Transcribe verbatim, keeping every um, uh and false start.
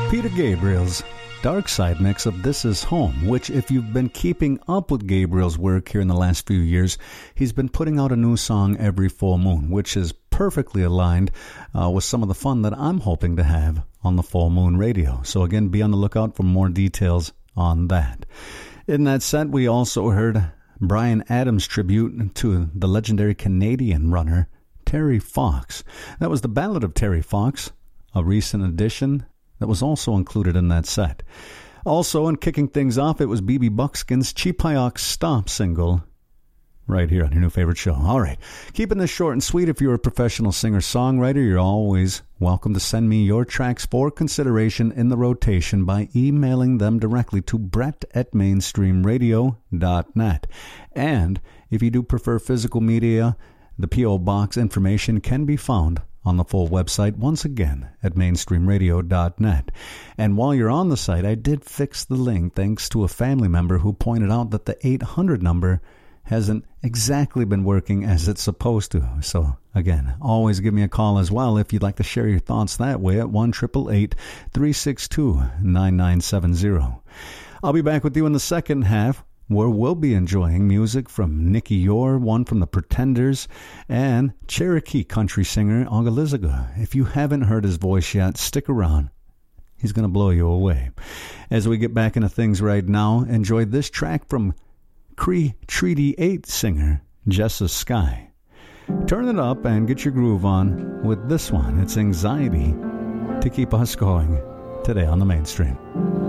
Peter Gabriel's Dark Side mix of This Is Home, which, if you've been keeping up with Gabriel's work here in the last few years, he's been putting out a new song every full moon, which is perfectly aligned uh, with some of the fun that I'm hoping to have on the Full Moon Radio. So again, be on the lookout for more details on that. In that set, we also heard Bryan Adams' tribute to the legendary Canadian runner Terry Fox. That was the Ballad of Terry Fox, a recent addition that was also included in that set. Also, in kicking things off, it was B B Buckskin's Cheapayok Stomp single, right here on your new favorite show. All right, keeping this short and sweet, if you're a professional singer-songwriter, you're always welcome to send me your tracks for consideration in the rotation by emailing them directly to brett at mainstream radio dot net. And if you do prefer physical media, the P O Box information can be found on the full website, once again, at mainstream radio dot net. And while you're on the site, I did fix the link thanks to a family member who pointed out that the eight hundred number hasn't exactly been working as it's supposed to. So, again, always give me a call as well if you'd like to share your thoughts that way at one eight eight eight, three six two, nine nine seven zero. I'll be back with you in the second half, where we'll be enjoying music from Nicky Yor, one from the Pretenders, and Cherokee country singer Ogaliziga. If you haven't heard his voice yet, stick around. He's going to blow you away. As we get back into things right now, enjoy this track from Cree Treaty eight singer Jessa Sky. Turn it up and get your groove on with this one. It's Anxiety to keep us going today on the Mainstream.